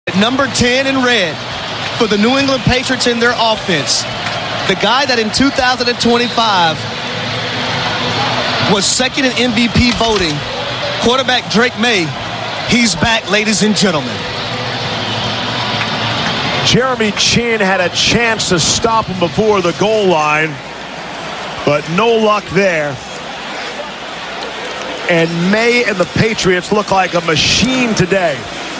Number 10 in red for the New England Patriots in their offense. The guy that in 2025 was second in MVP voting, quarterback Drake May. He's back, ladies and gentlemen. Jeremy Chinn had a chance to stop him before the goal line, but no luck there. And May and the Patriots look like a machine today.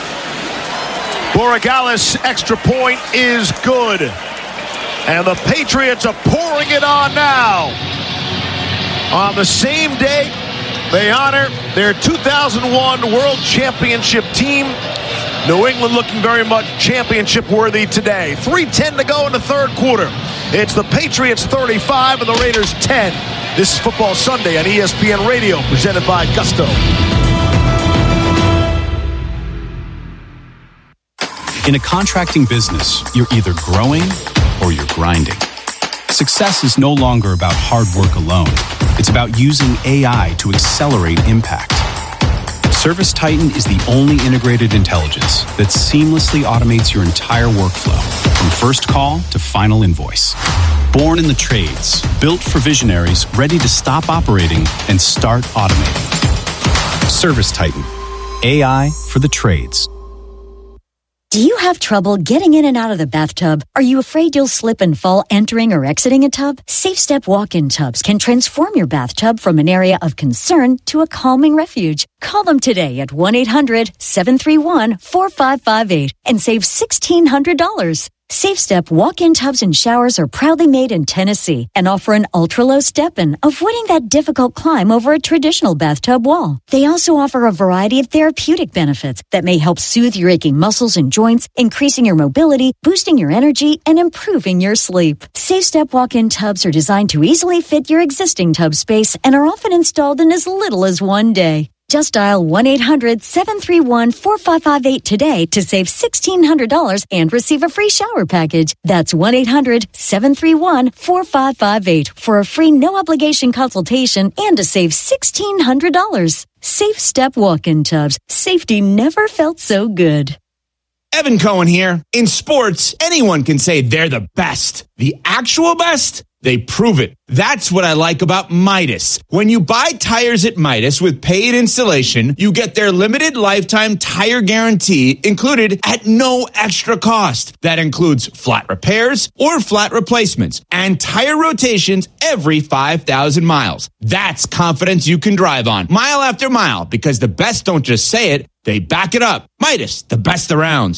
Borregales' extra point is good. And the Patriots are pouring it on now. On the same day, they honor their 2001 World Championship team. New England looking very much championship worthy today. 3:10 to go in the third quarter. It's the Patriots 35 and the Raiders 10. This is Football Sunday on ESPN Radio, presented by Gusto. In a contracting business, you're either growing or you're grinding. Success is no longer about hard work alone. It's about using AI to accelerate impact. ServiceTitan is the only integrated intelligence that seamlessly automates your entire workflow, from first call to final invoice. Born in the trades, built for visionaries ready to stop operating and start automating. ServiceTitan, AI for the trades. Do you have trouble getting in and out of the bathtub? Are you afraid you'll slip and fall entering or exiting a tub? SafeStep walk-in tubs can transform your bathtub from an area of concern to a calming refuge. Call them today at 1-800-731-4558 and save $1,600. SafeStep walk-in tubs and showers are proudly made in Tennessee and offer an ultra-low step-in, avoiding that difficult climb over a traditional bathtub wall. They also offer a variety of therapeutic benefits that may help soothe your aching muscles and joints, increasing your mobility, boosting your energy, and improving your sleep. SafeStep walk-in tubs are designed to easily fit your existing tub space and are often installed in as little as one day. Just dial 1-800-731-4558 today to save $1,600 and receive a free shower package. That's 1-800-731-4558 for a free no-obligation consultation and to save $1,600. SafeStep walk-in tubs. Safety never felt so good. Evan Cohen here. In sports, anyone can say they're the best. The actual best? They prove it. That's what I like about Midas. When you buy tires at Midas with paid installation, you get their limited lifetime tire guarantee included at no extra cost. That includes flat repairs or flat replacements and tire rotations every 5,000 miles. That's confidence you can drive on mile after mile, because the best don't just say it, they back it up. Midas, the best around.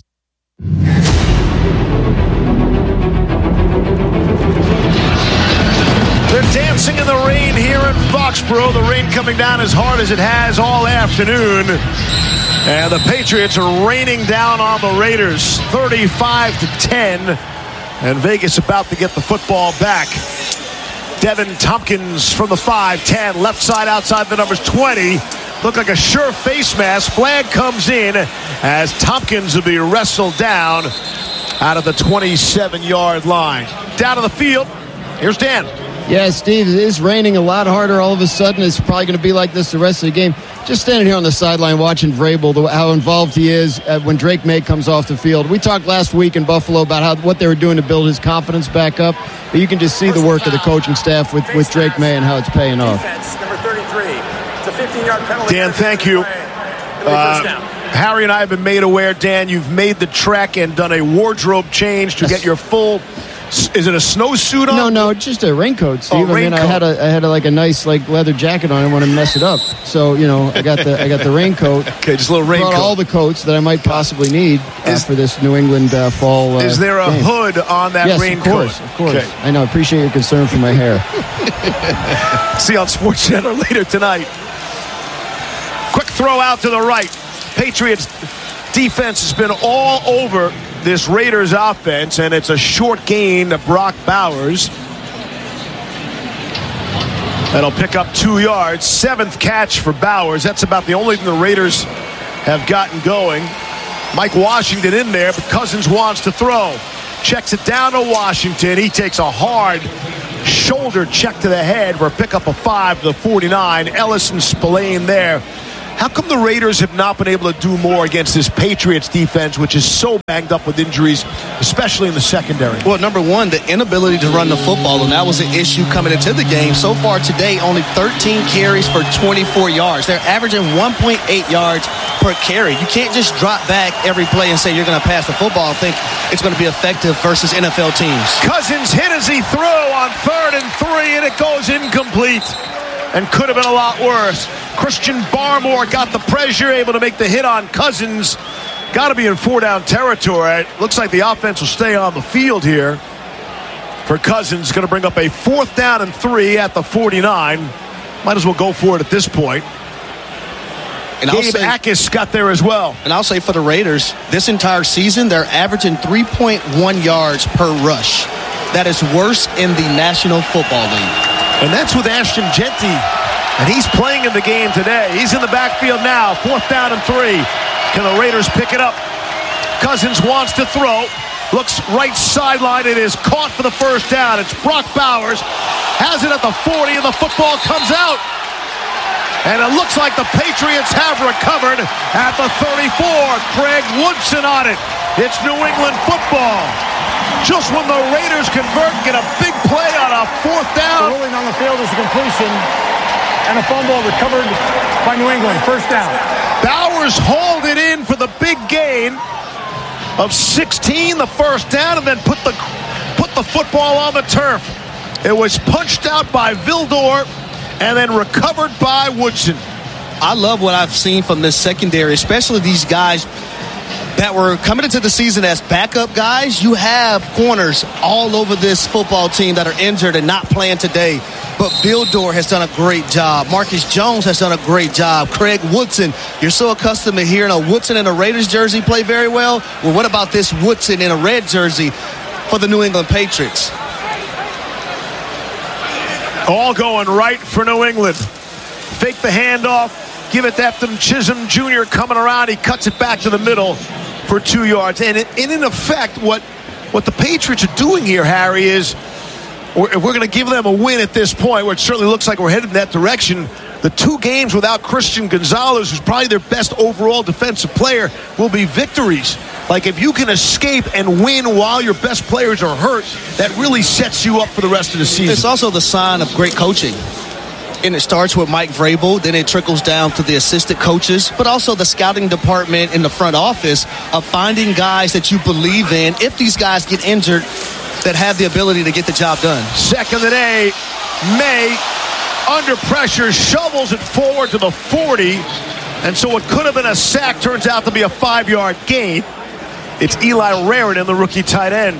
They're dancing in the rain here in Foxborough. The rain coming down as hard as it has all afternoon. And the Patriots are raining down on the Raiders, 35-10. And Vegas about to get the football back. Devin Tompkins from the 5-10, left side outside the numbers 20. Look like a sure face mask. Flag comes in as Tompkins will be wrestled down out of the 27-yard line. Down to the field, here's Dan. Yeah, Steve, it is raining a lot harder all of a sudden. It's probably going to be like this the rest of the game. Just standing here on the sideline watching Vrabel, how involved he is when Drake May comes off the field. We talked last week in Buffalo about what they were doing to build his confidence back up. But you can just see the work of the coaching staff with Drake May and how it's paying off. Number 33. It's a 15-yard penalty. Dan, thank you. Harry and I have been made aware, Dan, you've made the trek and done a wardrobe change to get your full... Is it a snowsuit on? No, just a raincoat, Steve. Raincoat. I had a nice leather jacket on. I didn't want to mess it up, so I got the raincoat. Okay, just a little raincoat. Brought all the coats that I might possibly need for this New England fall. Is there a game. hood on that raincoat? Yes, of course. Okay. I know. I appreciate your concern for my hair. See you on SportsCenter later tonight. Quick throw out to the right. Patriots defense has been all over this Raiders offense, and it's a short gain to Brock Bowers. That'll pick up 2 yards. 7th catch for Bowers. That's about the only thing the Raiders have gotten going. Mike Washington in there, but Cousins wants to throw. Checks it down to Washington. He takes a hard shoulder check to the head for a pickup of 5 to the 49. Ellis and Spillane there How come the Raiders have not been able to do more against this Patriots defense, which is so banged up with injuries, especially in the secondary? Well, number one, the inability to run the football, and that was an issue coming into the game. So far today, only 13 carries for 24 yards. They're averaging 1.8 yards per carry. You can't just drop back every play and say you're going to pass the football and think it's going to be effective versus NFL teams. Cousins hit as he threw on 3rd and 3, and it goes incomplete. And could have been a lot worse. Christian Barmore got the pressure, able to make the hit on Cousins. Got to be in 4-down territory. It looks like the offense will stay on the field here for Cousins. Going to bring up a 4th down and 3 at the 49. Might as well go for it at this point. And Gabe Akis got there as well. And I'll say for the Raiders, this entire season, they're averaging 3.1 yards per rush. That is worse in the National Football League. And that's with Ashton Jeanty. And he's playing in the game today. He's in the backfield now. 4th down and 3. Can the Raiders pick it up? Cousins wants to throw. Looks right sideline. It is caught for the 1st down. It's Brock Bowers. Has it at the 40, and the football comes out. And it looks like the Patriots have recovered at the 34. Craig Woodson on it. It's New England football. Just when the Raiders convert and get a big play on a 4th down. The ruling on the field is a completion and a fumble recovered by New England. 1st down. Bowers hauled it in for the big gain of 16, the 1st down, and then put the football on the turf. It was punched out by Vildor and then recovered by Woodson. I love what I've seen from this secondary, especially these guys that were coming into the season as backup guys. You have corners all over this football team that are injured and not playing today. But Vildor has done a great job. Marcus Jones has done a great job. Craig Woodson, you're so accustomed to hearing a Woodson in a Raiders jersey play very well. Well, what about this Woodson in a red jersey for the New England Patriots? All going right for New England. Fake the handoff. Give it to Efton Chisholm Jr. coming around. He cuts it back to the middle for 2 yards. And in effect, what the Patriots are doing here, Harry, is we're going to give them a win at this point, where it certainly looks like we're headed in that direction. The 2 games without Christian Gonzalez, who's probably their best overall defensive player, will be victories. Like, if you can escape and win while your best players are hurt, that really sets you up for the rest of the season. It's also the sign of great coaching. And it starts with Mike Vrabel, then it trickles down to the assistant coaches, but also the scouting department in the front office of finding guys that you believe in, if these guys get injured, that have the ability to get the job done. 2nd and 8, May, under pressure, shovels it forward to the 40, and so what could have been a sack turns out to be a 5-yard gain. It's Eli Raritan, the rookie tight end.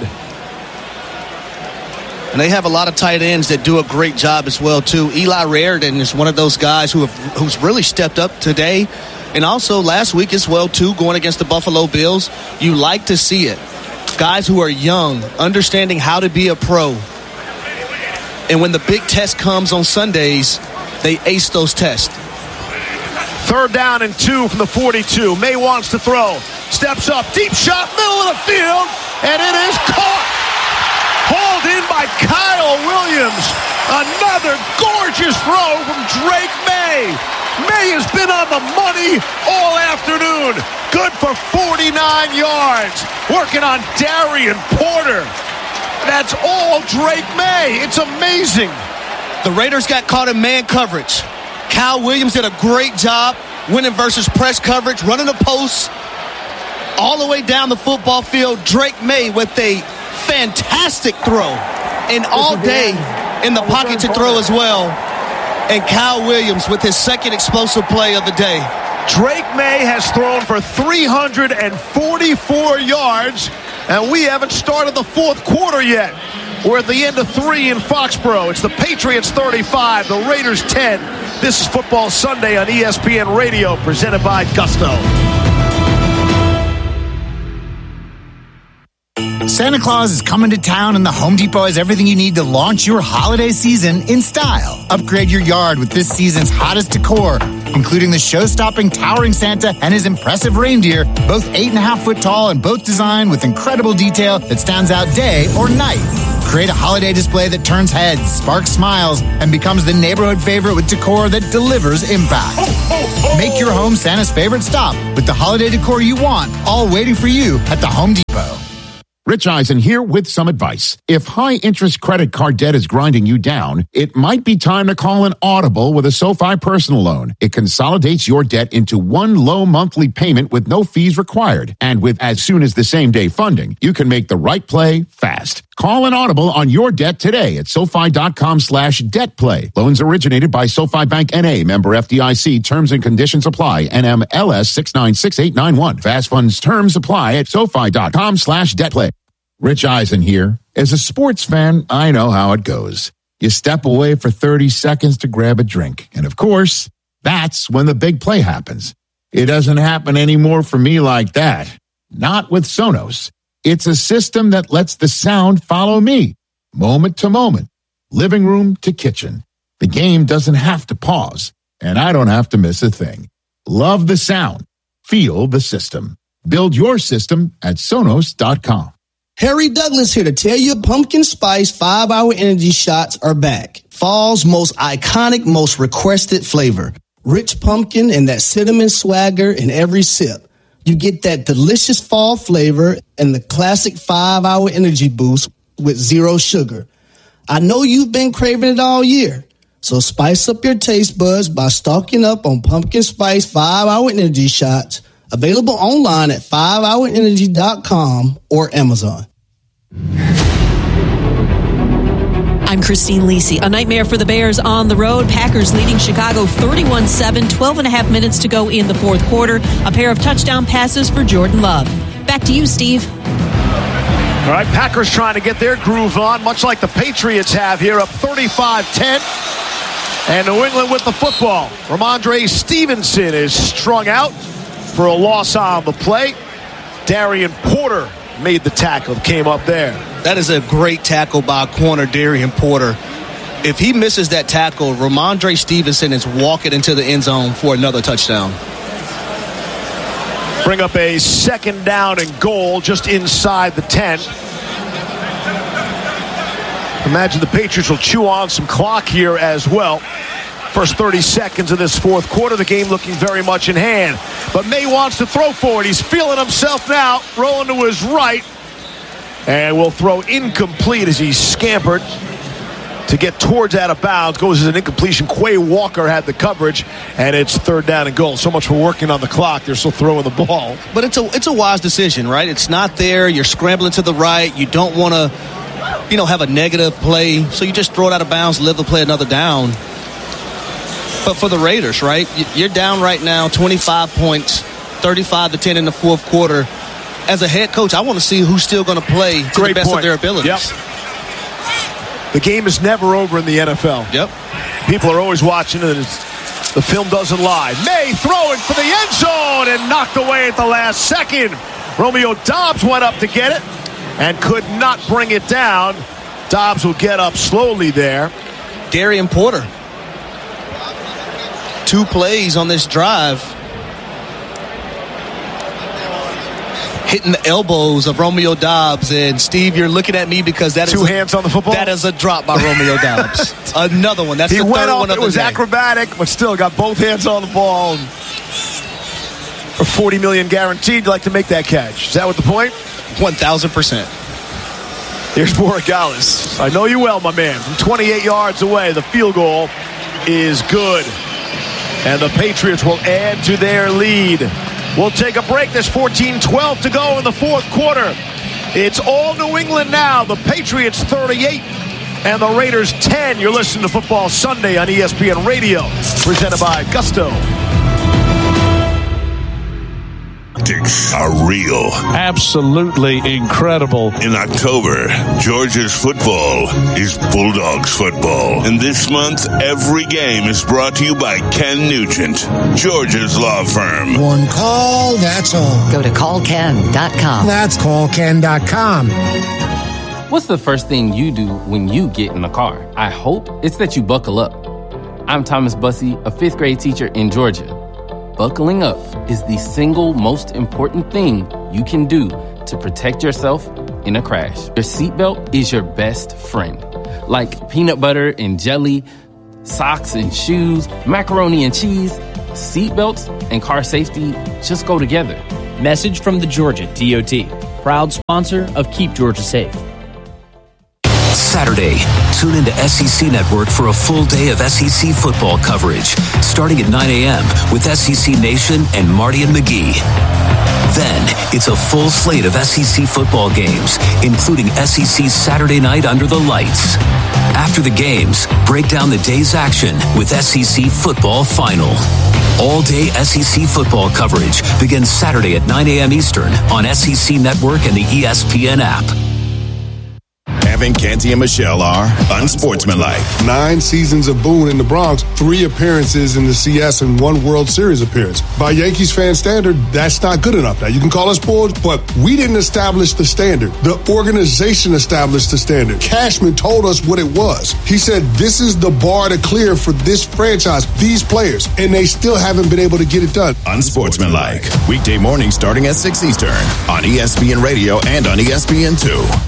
And they have a lot of tight ends that do a great job as well, too. Eli Raritan is one of those guys who's really stepped up today. And also last week as well, too, going against the Buffalo Bills. You like to see it. Guys who are young, understanding how to be a pro. And when the big test comes on Sundays, they ace those tests. 3rd down and 2 from the 42. May wants to throw. Steps up. Deep shot, middle of the field. And it is caught. Hauled in by Kyle Williams. Another gorgeous throw from Drake May. May has been on the money all afternoon. Good for 49 yards. Working on Darian Porter. That's all Drake May. It's amazing. The Raiders got caught in man coverage. Kyle Williams did a great job winning versus press coverage, running the post all the way down the football field. Drake May with a fantastic throw, and all day in the pocket to throw as well. And Kyle Williams with his 2nd explosive play of the day. Drake May has thrown for 344 yards, and we haven't started the 4th quarter yet. We're at the end of 3 in Foxborough. It's the Patriots 35, the Raiders 10. This is Football Sunday on ESPN Radio, presented by Gusto. Santa Claus is coming to town, and the Home Depot has everything you need to launch your holiday season in style. Upgrade your yard with this season's hottest decor, including the show-stopping towering Santa and his impressive reindeer, both 8.5 foot tall and both designed with incredible detail that stands out day or night. Create a holiday display that turns heads, sparks smiles, and becomes the neighborhood favorite with decor that delivers impact. Make your home Santa's favorite stop with the holiday decor you want, all waiting for you at the Home Depot. Rich Eisen here with some advice. If high-interest credit card debt is grinding you down, it might be time to call an Audible with a SoFi personal loan. It consolidates your debt into one low monthly payment with no fees required. And with as soon as the same day funding, you can make the right play fast. Call an Audible on your debt today at SoFi.com/debtplay. Loans originated by SoFi Bank N.A., member FDIC. Terms and conditions apply. NMLS 696891. Fast funds terms apply at SoFi.com/debtplay. Rich Eisen here. As a sports fan, I know how it goes. You step away for 30 seconds to grab a drink. And of course, that's when the big play happens. It doesn't happen anymore for me like that. Not with Sonos. It's a system that lets the sound follow me, moment to moment, living room to kitchen. The game doesn't have to pause, and I don't have to miss a thing. Love the sound. Feel the system. Build your system at Sonos.com. Harry Douglas here to tell you pumpkin spice 5-hour energy shots are back. Fall's most iconic, most requested flavor. Rich pumpkin and that cinnamon swagger in every sip. You get that delicious fall flavor and the classic 5-hour energy boost with zero sugar. I know you've been craving it all year, so spice up your taste buds by stocking up on pumpkin spice 5-hour energy shots. Available online at 5hourenergy.com or Amazon. I'm Christine Lisi. A nightmare for the Bears on the road. Packers leading Chicago 31-7, 12 and a half minutes to go in the fourth quarter. A pair of touchdown passes for Jordan Love. Back to you, Steve. All right, Packers trying to get their groove on, much like the Patriots have here, up 35-10. And New England with the football. Ramondre Stevenson is strung out for a loss on the play. Darian Porter made the tackle, came up there. That is a great tackle by corner Darian Porter. If he misses that tackle, Ramondre Stevenson is walking into the end zone for another touchdown. Bring up a second down and goal just inside the 10. Imagine the Patriots will chew on some clock here as well. First 30 seconds of this fourth quarter, the game looking very much in hand. But May wants to throw for it. He's feeling himself now, rolling to his right. And will throw incomplete as he scampered to get towards out of bounds. Goes as an incompletion. Quay Walker had the coverage, and it's third down and goal. So much for working on the clock. They're still throwing the ball. But it's a wise decision, right? It's not there. You're scrambling to the right. You don't want to, have a negative play. So you just throw it out of bounds, live to play another down. But for the Raiders, right, you're down right now 25 points, 35-10 in the fourth quarter. As a head coach, I want to see who's still going to play to the best of their abilities. Yep. The game is never over in the NFL. Yep. People are always watching it. The film doesn't lie. May throwing for the end zone and knocked away at the last second. Romeo Doubs went up to get it and could not bring it down. Doubs will get up slowly there. Darian Porter. 2 plays on this drive. Hitting the elbows of Romeo Doubs. And Steve, you're looking at me because that is two hands on the football. That is a drop by Romeo Doubs. Another one. That's the third one of the day. It was acrobatic, but still got both hands on the ball. For $40 million guaranteed, you'd like to make that catch. Is that what the point? 1,000%. Here's Borregales. I know you well, my man. From 28 yards away, the field goal is good. And the Patriots will add to their lead. We'll take a break. There's 14-12 to go in the fourth quarter. It's all New England now. The Patriots 38 and the Raiders 10. You're listening to Football Sunday on ESPN Radio, presented by Gusto. Are real. Absolutely incredible. In October, Georgia's football is Bulldogs football. And this month, every game is brought to you by Ken Nugent, Georgia's law firm. One call, that's all. Go to callken.com. That's callken.com. What's the first thing you do when you get in the car? I hope it's that you buckle up. I'm Thomas Bussey, a 5th grade teacher in Georgia. Buckling up is the single most important thing you can do to protect yourself in a crash. Your seatbelt is your best friend. Like peanut butter and jelly, socks and shoes, macaroni and cheese, seatbelts and car safety just go together. Message from the Georgia DOT, proud sponsor of Keep Georgia Safe. Saturday, tune into SEC Network for a full day of SEC football coverage, starting at 9 a.m. with SEC Nation and Marty and McGee. Then, it's a full slate of SEC football games, including SEC Saturday Night Under the Lights. After the games, break down the day's action with SEC Football Final. All-day SEC football coverage begins Saturday at 9 a.m. Eastern on SEC Network and the ESPN app. Evan, Canty, and Michelle are unsportsmanlike. 9 seasons of Boone in the Bronx, 3 appearances in the CS, and 1 World Series appearance. By Yankees fan standard, that's not good enough. Now, you can call us spoiled, but we didn't establish the standard. The organization established the standard. Cashman told us what it was. He said, this is the bar to clear for this franchise, these players, and they still haven't been able to get it done. Unsportsmanlike. Weekday mornings starting at 6 Eastern on ESPN Radio and on ESPN2.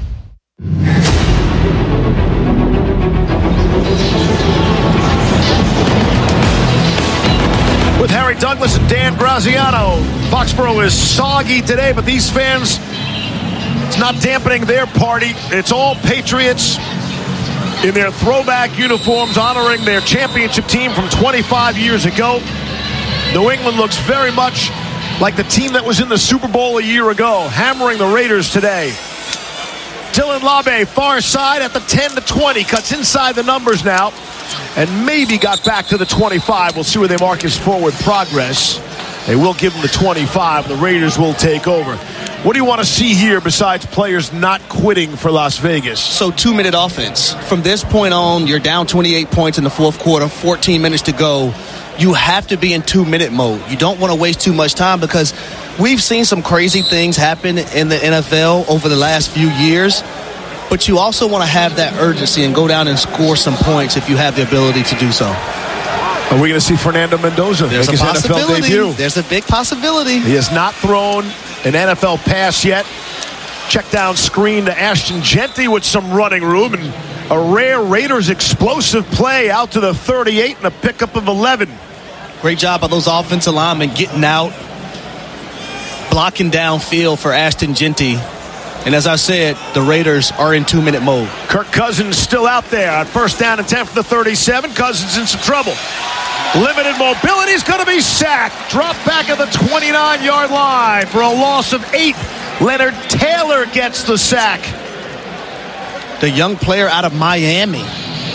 With Harry Douglas and Dan Graziano, Foxborough is soggy today, but these fans, it's not dampening their party. It's all Patriots in their throwback uniforms honoring their championship team from 25 years ago. New England looks very much like the team that was in the Super Bowl a year ago, hammering the Raiders today. Dylan Labe, far side at the 10-20, cuts inside the numbers now, and maybe got back to the 25. We'll see where they mark his forward progress. They will give him the 25. The Raiders will take over. What do you want to see here besides players not quitting for Las Vegas? So 2-minute offense. From this point on, you're down 28 points in the fourth quarter, 14 minutes to go. You have to be in 2-minute mode. You don't want to waste too much time because we've seen some crazy things happen in the NFL over the last few years. But you also want to have that urgency and go down and score some points if you have the ability to do so. Are we going to see Fernando Mendoza make his NFL debut? There's a big possibility. He has not thrown an NFL pass yet. Check down screen to Ashton Jeanty with some running room, and a rare Raiders explosive play out to the 38 and a pickup of 11. Great job by those offensive linemen getting out, blocking downfield for Ashton Jeanty. And as I said, the Raiders are in 2-minute mode. Kirk Cousins still out there on 1st down and 10 for the 37. Cousins in some trouble. Limited mobility, is going to be sacked. Dropped back at the 29-yard line for a loss of 8. Leonard Taylor gets the sack. The young player out of Miami.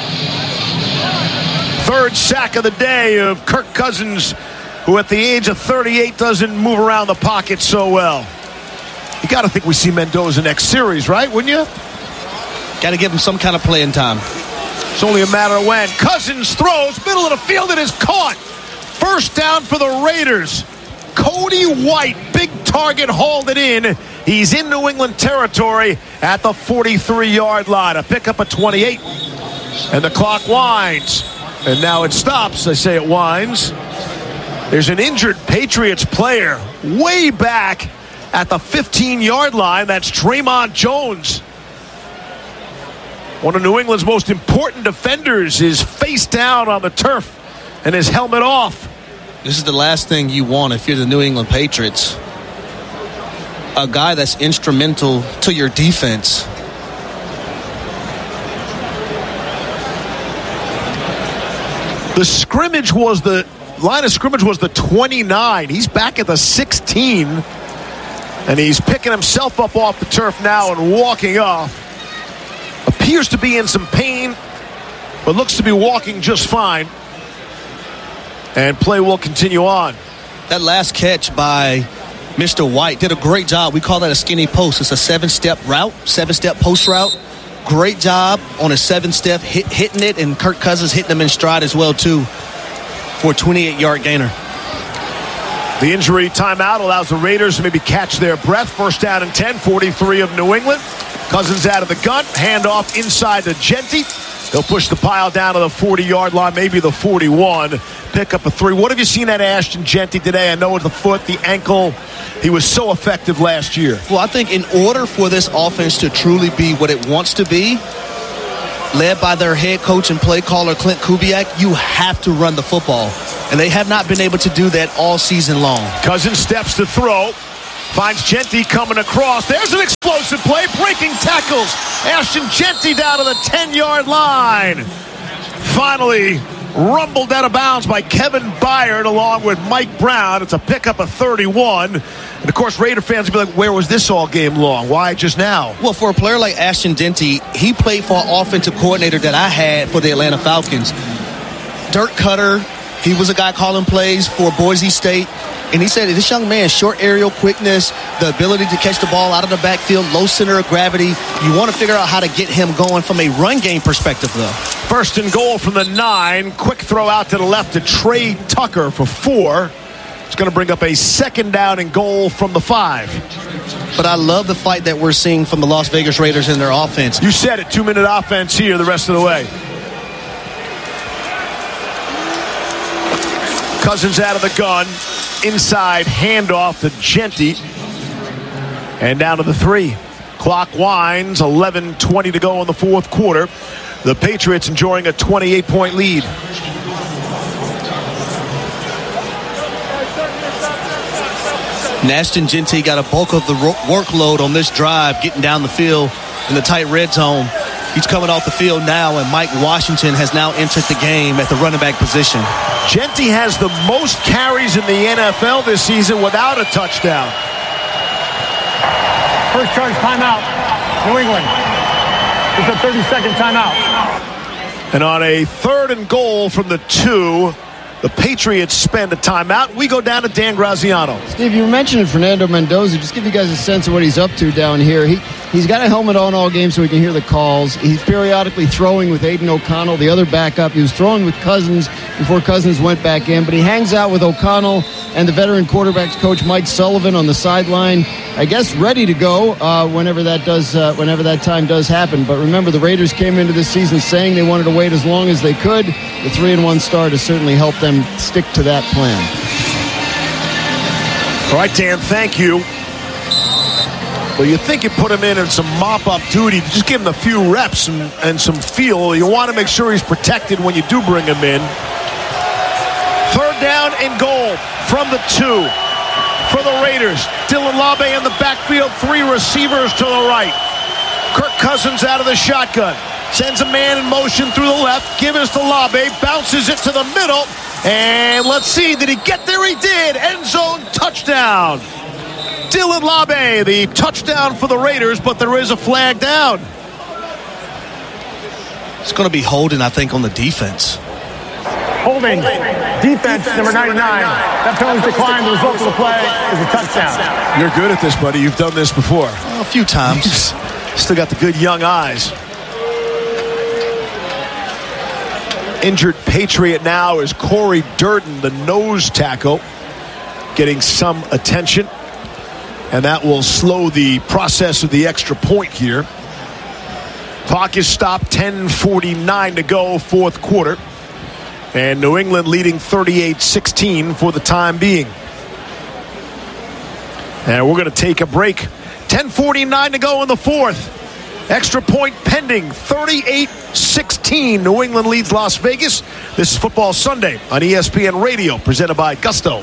3rd sack of the day of Kirk Cousins, who at the age of 38 doesn't move around the pocket so well. You got to think we see Mendoza next series, right? Wouldn't you? Got to give him some kind of playing time. It's only a matter of when. Cousins throws, middle of the field, and is caught. 1st down for the Raiders. Cody White, big target, hauled it in. He's in New England territory at the 43-yard line. A pickup of 28. And the clock winds. And now it stops. I say it winds. There's an injured Patriots player way back at the 15-yard line. That's Draymond Jones. One of New England's most important defenders is face down on the turf and his helmet off. This is the last thing you want if you're the New England Patriots. A guy that's instrumental to your defense. The line of scrimmage was the 29. He's back at the 16. And he's picking himself up off the turf now and walking off. Appears to be in some pain, but looks to be walking just fine. And play will continue on. That last catch by Mr. White did a great job. We call that a skinny post. It's a 7-step route, 7-step post route. Great job on a 7-step, hitting it, and Kirk Cousins hitting him in stride as well, too, for a 28-yard gainer. The injury timeout allows the Raiders to maybe catch their breath. 1st down and 10, 43 of New England. Cousins out of the gun, handoff inside to Jeanty. They'll push the pile down to the 40-yard line, maybe the 41. pick up a 3. What have you seen at Ashton Jeanty today? I know with the foot, the ankle, he was so effective last year. Well, I think in order for this offense to truly be what it wants to be, led by their head coach and play caller Clint Kubiak, you have to run the football. And they have not been able to do that all season long. Cousins steps to throw. Finds Jeanty coming across. There's an explosive play. Breaking tackles. Ashton Jeanty down to the 10-yard line. Finally rumbled out of bounds by Kevin Byard along with Mike Brown. It's a pickup of 31. And, of course, Raider fans will be like, where was this all game long? Why just now? Well, for a player like Ashton Jeanty, he played for an offensive coordinator that I had for the Atlanta Falcons. Dirk Cutter, he was a guy calling plays for Boise State. And he said this young man, short aerial quickness, the ability to catch the ball out of the backfield, low center of gravity. You want to figure out how to get him going from a run game perspective, though. First and goal from the 9. Quick throw out to the left to Trey Tucker for 4. It's going to bring up a second down and goal from the 5. But I love the fight that we're seeing from the Las Vegas Raiders in their offense. You said it, 2-minute offense here the rest of the way. Cousins out of the gun. Inside handoff to Jeanty. And down to the 3. Clock winds. 11:20 to go in the fourth quarter. The Patriots enjoying a 28-point lead. Ashton Jeanty got a bulk of the workload on this drive, getting down the field in the tight red zone. He's coming off the field now, and Mike Washington has now entered the game at the running back position. Jeanty has the most carries in the NFL this season without a touchdown. First charge timeout, New England. It's a 30-second timeout. And on a 3rd and goal from the 2, the Patriots spend a timeout. We go down to Dan Graziano. Steve, you mentioned Fernando Mendoza. Just give you guys a sense of what he's up to down here. He's got a helmet on all game so he can hear the calls. He's periodically throwing with Aiden O'Connell, the other backup. He was throwing with Cousins before Cousins went back in, but he hangs out with O'Connell and the veteran quarterbacks coach Mike Sullivan on the sideline. I guess ready to go whenever that time does happen. But remember, the Raiders came into this season saying they wanted to wait as long as they could. The 3-1 start has certainly helped them stick to that plan. All right, Dan, thank you. Well, you think you put him in some mop-up duty, just give him a few reps and some feel. You want to make sure he's protected when you do bring him in. 3rd down and goal from the 2 for the Raiders. Dylan Labe in the backfield, 3 receivers to the right. Kirk Cousins out of the shotgun. Sends a man in motion through the left. Give us to Labe. Bounces it to the middle. And let's see, did he get there? He did. End zone touchdown. Dylan Labe, the touchdown for the Raiders, but there is a flag down. It's going to be holding, I think, on the defense. Holding. Defense, number 99. That penalty decline. The result of the play is a touchdown. You're good at this, buddy. You've done this before. A few times. Still got the good young eyes. Injured Patriot now is Corey Durden, the nose tackle, getting some attention. And that will slow the process of the extra point here. Clock is stopped, 10:49 to go, fourth quarter. And New England leading 38-16 for the time being. And we're going to take a break. 10:49 to go in the fourth. Extra point pending, 38-16. New England leads Las Vegas. This is Football Sunday on ESPN Radio, presented by Gusto.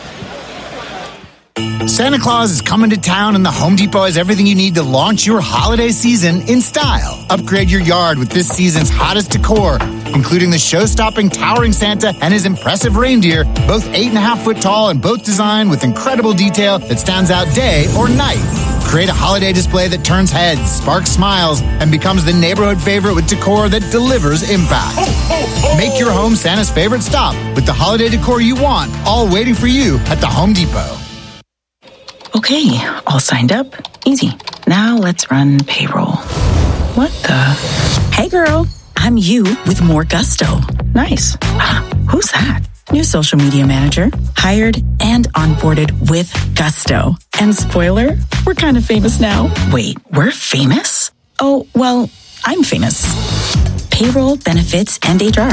Santa Claus is coming to town, and the Home Depot has everything you need to launch your holiday season in style. Upgrade your yard with this season's hottest decor, including the show-stopping towering Santa and his impressive reindeer, both 8.5 foot tall and both designed with incredible detail that stands out day or night. Create a holiday display that turns heads, sparks smiles, and becomes the neighborhood favorite with decor that delivers impact. Make your home Santa's favorite stop with the holiday decor you want, all waiting for you at the Home Depot. Okay, all signed up. Easy. Now let's run payroll. What the? Hey girl, I'm you with more Gusto. Nice. Who's that? New social media manager. Hired and onboarded with Gusto. And spoiler, we're kind of famous now. Wait, we're famous? Oh, well, I'm famous. Payroll, benefits, and HR.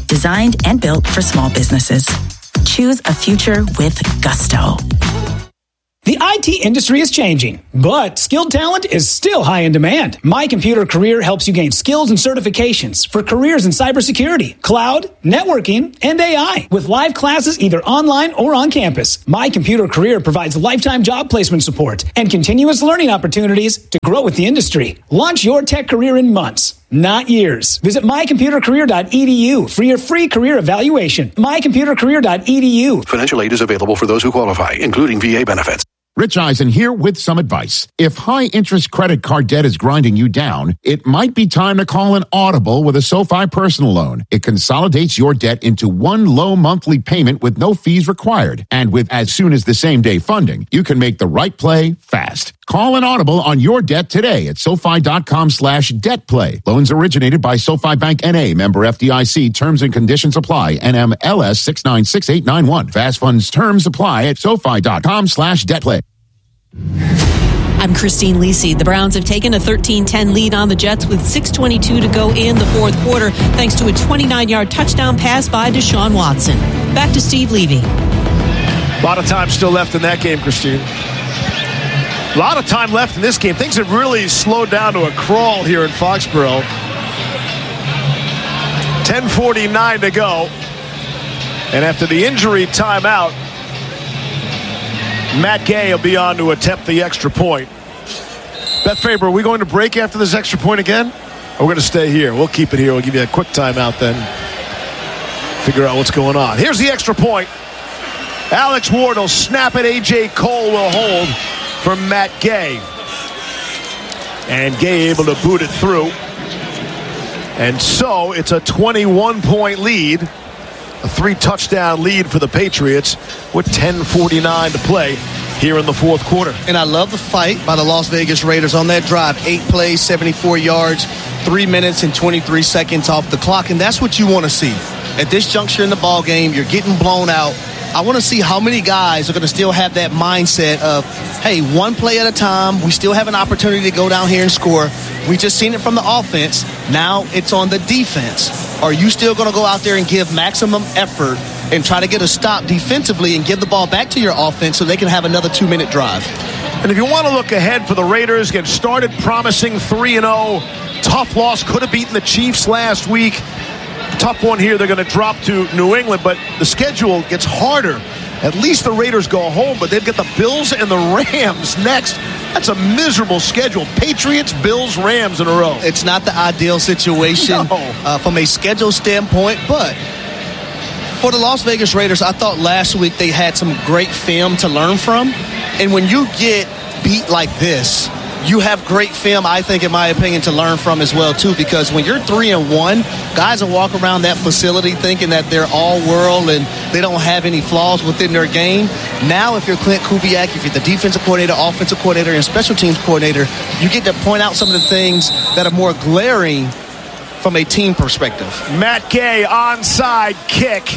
Designed and built for small businesses. Choose a future with Gusto. The IT industry is changing, but skilled talent is still high in demand. My Computer Career helps you gain skills and certifications for careers in cybersecurity, cloud, networking, and AI with live classes either online or on campus. My Computer Career provides lifetime job placement support and continuous learning opportunities to grow with the industry. Launch your tech career in months, not years. Visit mycomputercareer.edu for your free career evaluation. mycomputercareer.edu. Financial aid is available for those who qualify, including VA benefits. Rich Eisen here with some advice. If high-interest credit card debt is grinding you down, it might be time to call an audible with a SoFi personal loan. It consolidates your debt into one low monthly payment with no fees required. And with as soon as the same-day funding, you can make the right play fast. Call an audible on your debt today at SoFi.com/debtplay. Loans originated by SoFi Bank N.A., member FDIC. Terms and conditions apply. NMLS 696891. Fast funds terms apply at SoFi.com/debtplay. I'm Christine Lisi. The Browns have taken a 13-10 lead on the Jets with 6:22 to go in the fourth quarter, thanks to a 29-yard touchdown pass by Deshaun Watson. Back to Steve Levy. A lot of time still left in that game, Christine. A lot of time left in this game. Things have really slowed down to a crawl here in Foxborough. 10:49 to go. And after the injury timeout, Matt Gay will be on to attempt the extra point. Beth Faber, are we going to break after this extra point again? Or we're going to stay here? We'll keep it here. We'll give you a quick timeout then. Figure out what's going on. Here's the extra point. Alex Ward will snap it. A.J. Cole will hold for Matt Gay. And Gay able to boot it through. And so it's a 21-point lead. A 3-touchdown lead for the Patriots with 10:49 to play here in the fourth quarter. And I love the fight by the Las Vegas Raiders on that drive. 8 plays, 74 yards, 3 minutes and 23 seconds off the clock. And that's what you want to see. At this juncture in the ball game, you're getting blown out. I want to see how many guys are going to still have that mindset of, hey, one play at a time. We still have an opportunity to go down here and score. We just seen it from the offense. Now it's on the defense. Are you still going to go out there and give maximum effort and try to get a stop defensively and give the ball back to your offense so they can have another 2-minute drive? And if you want to look ahead for the Raiders, get started promising 3-0. Tough loss, could have beaten the Chiefs last week. Tough one here. They're going to drop to New England, but the schedule gets harder. At least the Raiders go home, but they've got the Bills and the Rams next. That's a miserable schedule. Patriots, Bills, Rams in a row. It's not the ideal situation from a schedule standpoint, but for the Las Vegas Raiders, I thought last week they had some great film to learn from. And when you get beat like this, you have great film, I think, in my opinion, to learn from as well, too, because when you're 3-1, guys will walk around that facility thinking that they're all world and they don't have any flaws within their game. Now, if you're Clint Kubiak, if you're the defensive coordinator, offensive coordinator, and special teams coordinator, you get to point out some of the things that are more glaring from a team perspective. Matt Gay, onside kick.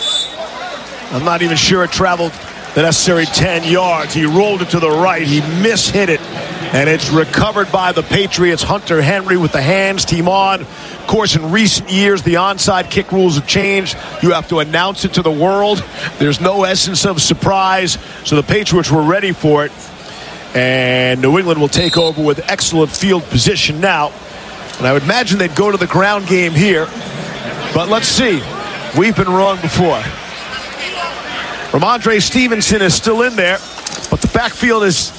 I'm not even sure it traveled the necessary 10 yards. He rolled it to the right. He mishit it. And it's recovered by the Patriots. Hunter Henry with the hands team on. Of course, in recent years, the onside kick rules have changed. You have to announce it to the world. There's no essence of surprise. So the Patriots were ready for it. And New England will take over with excellent field position now. And I would imagine they'd go to the ground game here. But let's see. We've been wrong before. Ramondre Stevenson is still in there. But the backfield is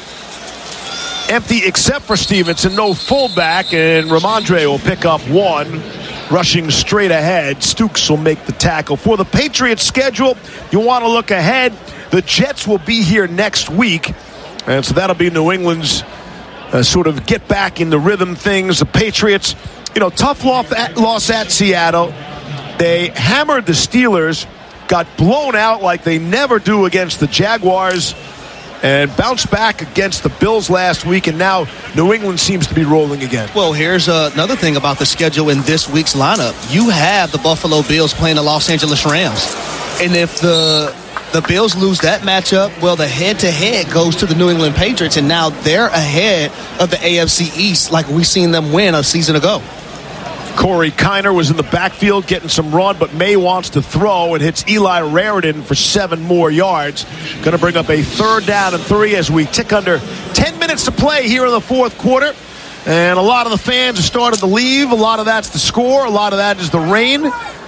empty except for Stevenson. No fullback, and Ramondre will pick up one. Rushing straight ahead, Stukes will make the tackle. For the Patriots schedule, you want to look ahead. The Jets will be here next week, and so that'll be New England's sort of get back in the rhythm things. The Patriots, tough loss at Seattle. They hammered the Steelers, got blown out like they never do against the Jaguars, and bounced back against the Bills last week, and now New England seems to be rolling again. Well, here's another thing about the schedule in this week's lineup. You have the Buffalo Bills playing the Los Angeles Rams. And if the Bills lose that matchup, well, the head-to-head goes to the New England Patriots, and now they're ahead of the AFC East like we've seen them win a season ago. Corey Kiner was in the backfield getting some run, but May wants to throw and hits Eli Raridan for 7 more yards. Going to bring up a 3rd down and 3 as we tick under 10 minutes to play here in the 4th quarter. And a lot of the fans have started to leave. A lot of that's the score. A lot of that is the rain.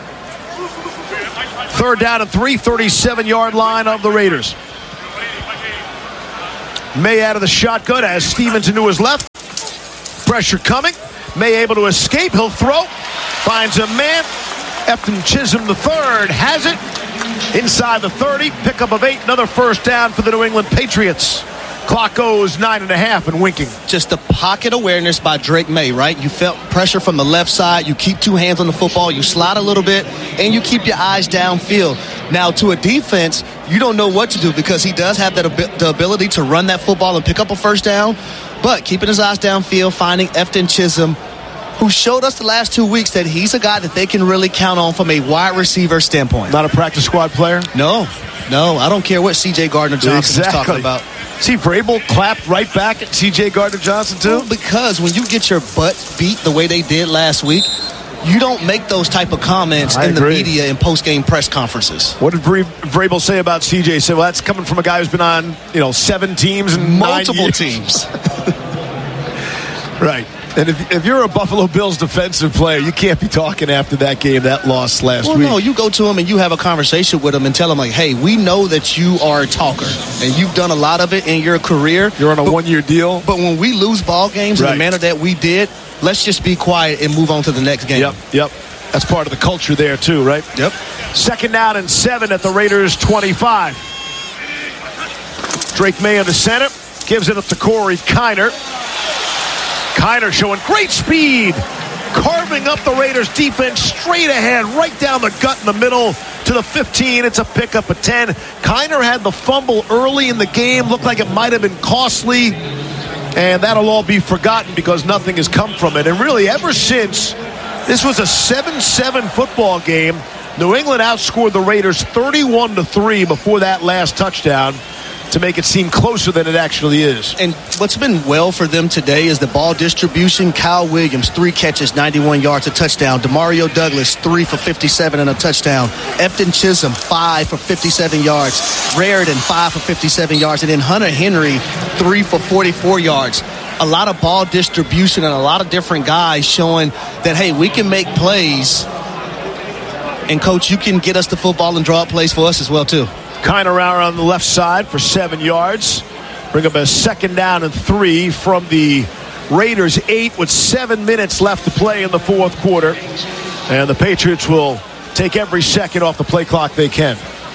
3rd down and 3, 37-yard line of the Raiders. May out of the shotgun as Stevens into his left. Pressure coming. May able to escape. He'll throw. Finds a man. Efton Chisholm III has it. Inside the 30. Pickup of 8. Another 1st down for the New England Patriots. Clock goes 9.5 and winking. Just the pocket awareness by Drake May, right? You felt pressure from the left side. You keep 2 hands on the football. You slide a little bit, and you keep your eyes downfield. Now, to a defense, you don't know what to do because he does have the ability to run that football and pick up a 1st down. But keeping his eyes downfield, finding Efton Chisholm, who showed us the last 2 weeks that he's a guy that they can really count on from a wide receiver standpoint. Not a practice squad player? No. I don't care what C.J. Gardner-Johnson is talking about. See, Vrabel clapped right back at C.J. Gardner-Johnson, too? Well, because when you get your butt beat the way they did last week, you don't make those type of comments in the media and post-game press conferences. What did Vrabel say about C.J.? He said, well, that's coming from a guy who's been on, 7 teams and multiple teams. Right. And if you're a Buffalo Bills defensive player, you can't be talking after that game, that loss last week. Well, no, you go to him and you have a conversation with him and tell him, like, hey, we know that you are a talker and you've done a lot of it in your career. You're on a 1-year deal. But when we lose ball games in the manner that we did, let's just be quiet and move on to the next game. Yep. That's part of the culture there, too, right? Yep. 2nd down and 7 at the Raiders' 25. Drake May in the center. Gives it up to Corey Kiner. Kiner showing great speed, carving up the Raiders defense straight ahead, right down the gut in the middle to the 15. It's a pickup of 10. Kiner had the fumble early in the game. Looked like it might have been costly, and that'll all be forgotten because nothing has come from it. And really, ever since this was a 7-7 football game, New England outscored the Raiders 31-3 before that last touchdown to make it seem closer than it actually is. And what's been well for them today is the ball distribution. Kyle Williams, 3 catches, 91 yards, a touchdown. Demario Douglas, 3 for 57 and a touchdown. Efton Chisholm, 5 for 57 yards. Raridan, 5 for 57 yards. And then Hunter Henry, 3 for 44 yards. A lot of ball distribution and a lot of different guys showing that, hey, we can make plays. And, Coach, you can get us the football and draw up plays for us as well, too. Kiner out on the left side for 7 yards. Bring up a 2nd down and 3 from the Raiders' 8 with 7 minutes left to play in the 4th quarter. And the Patriots will take every second off the play clock they can.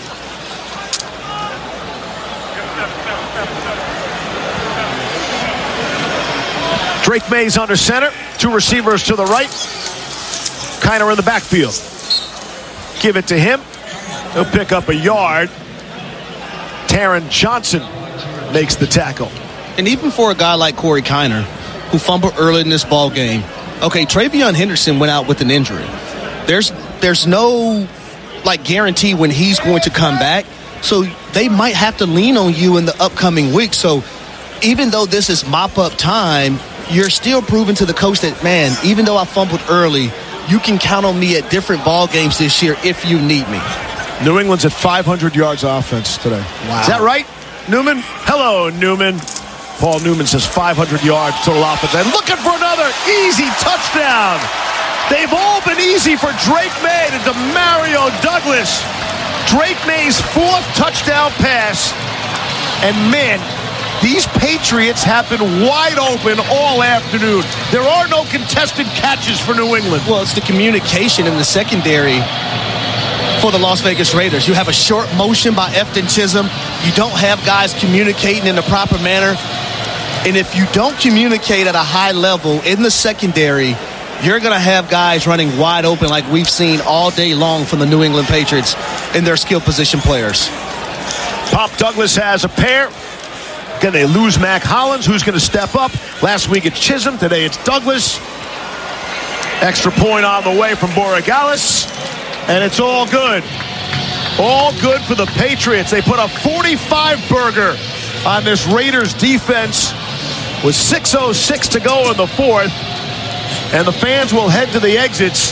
Drake May's under center. 2 receivers to the right. Kiner in the backfield. Give it to him. He'll pick up a yard. Taron Johnson makes the tackle. And even for a guy like Corey Kiner, who fumbled early in this ball game, okay, Travion Henderson went out with an injury. There's no guarantee when he's going to come back. So they might have to lean on you in the upcoming week. So even though this is mop-up time, you're still proving to the coach that, man, even though I fumbled early, you can count on me at different ball games this year if you need me. New England's at 500 yards offense today. Wow. Is that right, Newman? Hello, Newman. Paul Newman says 500 yards total offense. And looking for another easy touchdown. They've all been easy for Drake May to Demario Douglas. Drake May's 4th touchdown pass. And, man, these Patriots have been wide open all afternoon. There are no contested catches for New England. Well, it's the communication in the secondary for the Las Vegas Raiders. You have a short motion by Efton Chisholm. You don't have guys communicating in the proper manner. And if you don't communicate at a high level in the secondary, you're going to have guys running wide open like we've seen all day long from the New England Patriots and their skill position players. Pop Douglas has a pair. Again, they lose Mac Hollins, who's going to step up. Last week it's Chisholm. Today it's Douglas. Extra point on the way from Borregales. And it's all good. All good for the Patriots. They put a 45-burger on this Raiders defense with 6:06 to go in the 4th. And the fans will head to the exits.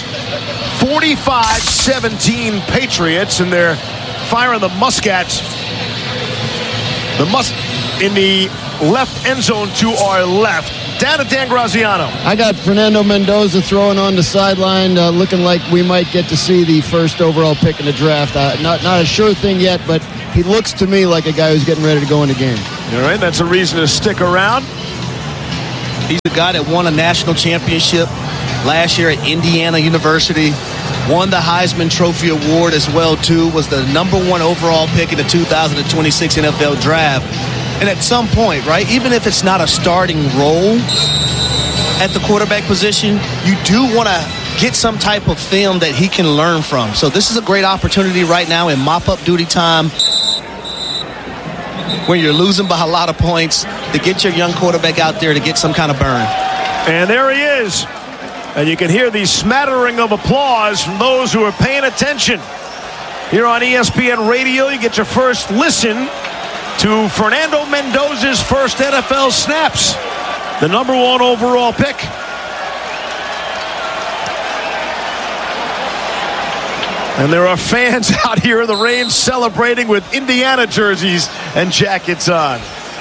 45-17 Patriots, and they're firing the muskets. In the left end zone to our left. Down to Dan Graziano. I got Fernando Mendoza throwing on the sideline, looking like we might get to see the first overall pick in the draft. Not a sure thing yet, but he looks to me like a guy who's getting ready to go in the game. All right, that's a reason to stick around. He's the guy that won a national championship last year at Indiana University. Won the Heisman Trophy Award as well, too. Was the #1 overall pick in the 2026 NFL Draft. And at some point, right, even if it's not a starting role at the quarterback position, you do want to get some type of film that he can learn from. So this is a great opportunity right now in mop-up duty time when you're losing by a lot of points to get your young quarterback out there to get some kind of burn. And there he is. And you can hear the smattering of applause from those who are paying attention. Here on ESPN Radio, you get your first listen to Fernando Mendoza's first NFL snaps. The #1 overall pick. And there are fans out here in the rain celebrating with Indiana jerseys and jackets on.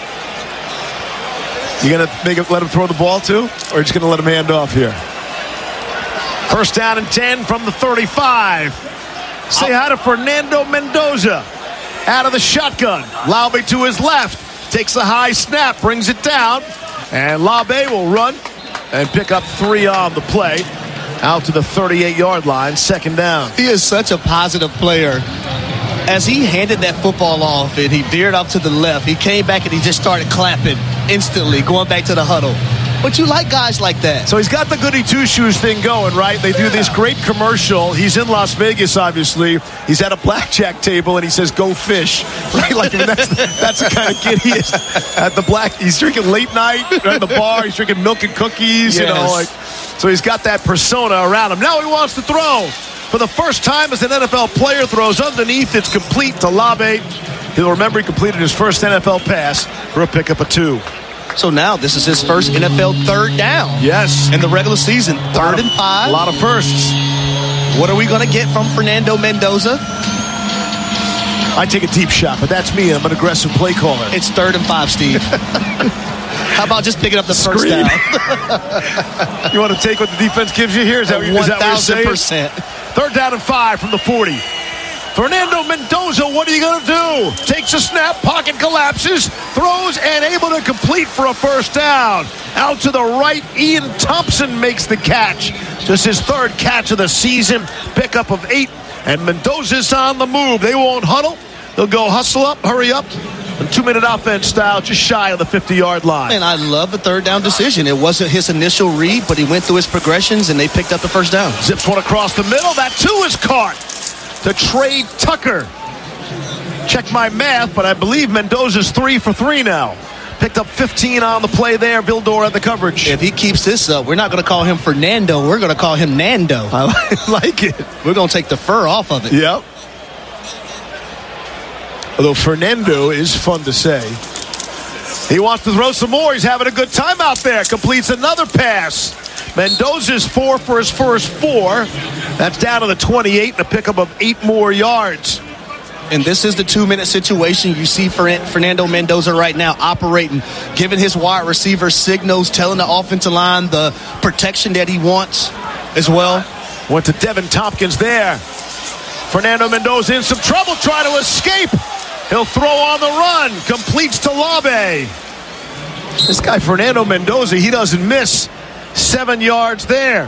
You going to let him throw the ball too? Or are you just going to let him hand off here? First down and 10 from the 35. Say hi to Fernando Mendoza. Out of the shotgun. Laube to his left. Takes a high snap. Brings it down. And Laube will run and pick up 3 on the play. Out to the 38-yard line. Second down. He is such a positive player. As he handed that football off and he veered off to the left, he came back and he just started clapping instantly, going back to the huddle. But you like guys like that. So he's got the goody two-shoes thing going, right? They do this great commercial. He's in Las Vegas, obviously. He's at a blackjack table, and he says, "Go fish." Right? Like, I mean, that's the kind of kid he is. At the he's drinking late night at the bar. He's drinking milk and cookies, yes. you know. So he's got that persona around him. Now he wants to throw. For the first time as an NFL player, throws underneath. It's complete to Laube. He'll remember he completed his first NFL pass for a pickup of 2. So now this is his first NFL third down. Yes. In the regular season. Third and 5. A lot of firsts. What are we going to get from Fernando Mendoza? I take a deep shot, but that's me. I'm an aggressive play caller. It's 3rd and 5, Steve. How about just picking up the first down? You want to take what the defense gives you here? Is that what you're saying? 1,000%. 3rd down and 5 from the 40. Fernando Mendoza, what are you going to do? Takes a snap, pocket collapses, throws, and able to complete for a first down. Out to the right, Ian Thompson makes the catch. Just his 3rd catch of the season. Pickup of 8, and Mendoza's on the move. They won't huddle. They'll go hustle up, hurry up. A 2-minute offense style, just shy of the 50-yard line. And I love the 3rd down decision. It wasn't his initial read, but he went through his progressions, and they picked up the first down. Zips one across the middle. That, too, is caught. To Trey Tucker. Check my math, but I believe Mendoza's 3 for 3 now. Picked up 15 on the play there. Vildor at the coverage. If he keeps this up, we're not going to call him Fernando. We're going to call him Nando. I like it. We're going to take the fur off of it. Yep. Although Fernando is fun to say. He wants to throw some more. He's having a good time out there. Completes another pass. Mendoza's 4 for his first 4. That's down to the 28 and a pickup of 8 more yards. And this is the 2-minute situation. You see Fernando Mendoza right now operating, giving his wide receiver signals, telling the offensive line the protection that he wants as well. Went to Devin Tompkins there. Fernando Mendoza in some trouble, trying to escape. He'll throw on the run. Completes to Laube. This guy, Fernando Mendoza, he doesn't miss. 7 yards there.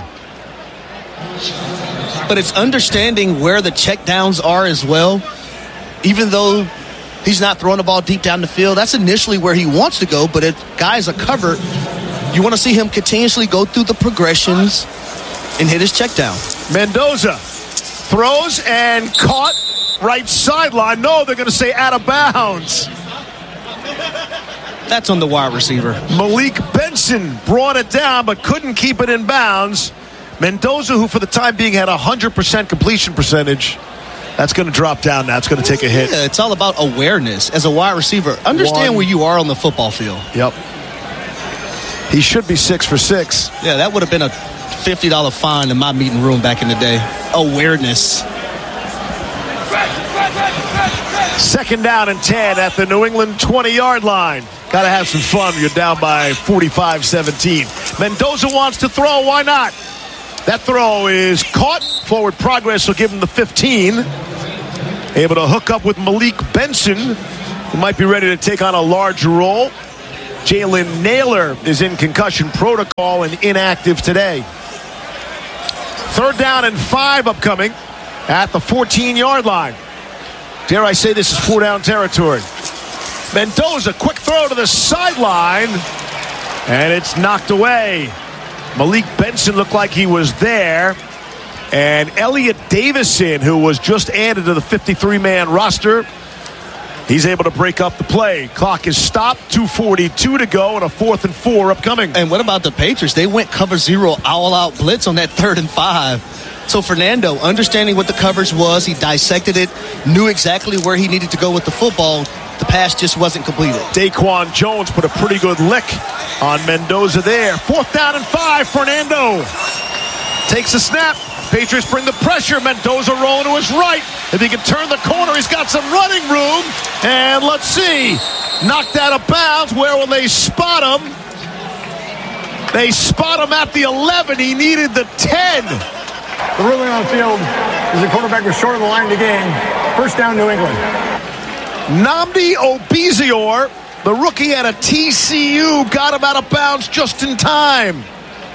But it's understanding where the checkdowns are as well. Even though he's not throwing the ball deep down the field, that's initially where he wants to go. But if guys are covered, you want to see him continuously go through the progressions and hit his checkdown. Mendoza throws and caught right sideline. No, they're going to say out of bounds. That's on the wide receiver. Malik Benson brought it down but couldn't keep it in bounds. Mendoza, who for the time being had 100% completion percentage, that's going to drop down now. It's going to take a hit. Yeah, it's all about awareness as a wide receiver. Understand where you are on the football field. Yep. He should be 6 for 6. Yeah, that would have been a $50 fine in my meeting room back in the day. Awareness. 2nd down and 10 at the New England 20-yard line. Got to have some fun. You're down by 45-17. Mendoza wants to throw. Why not? That throw is caught. Forward progress will give him the 15. Able to hook up with Malik Benson, who might be ready to take on a larger role. Jalen Naylor is in concussion protocol and inactive today. 3rd down and 5 upcoming at the 14-yard line. Dare I say this is 4-down territory. Mendoza, quick throw to the sideline, and it's knocked away. Malik Benson looked like he was there, and Elliot Davison, who was just added to the 53-man roster, he's able to break up the play. Clock is stopped, 2:42 to go, and a 4th and 4 upcoming. And what about the Patriots? They went cover 0 all-out blitz on that 3rd and 5. So Fernando, understanding what the coverage was, he dissected it, knew exactly where he needed to go with the football. The pass just wasn't completed. Daquan Jones put a pretty good lick on Mendoza there. 4th down and 5. Fernando takes a snap. Patriots bring the pressure. Mendoza rolling to his right. If he can turn the corner, he's got some running room. And let's see. Knocked out of bounds. Where will they spot him? They spot him at the 11. He needed the 10. The ruling on the field is the quarterback was short of the line of the game. 1st down, New England. Nnamdi Obizior, the rookie out of TCU, got him out of bounds just in time.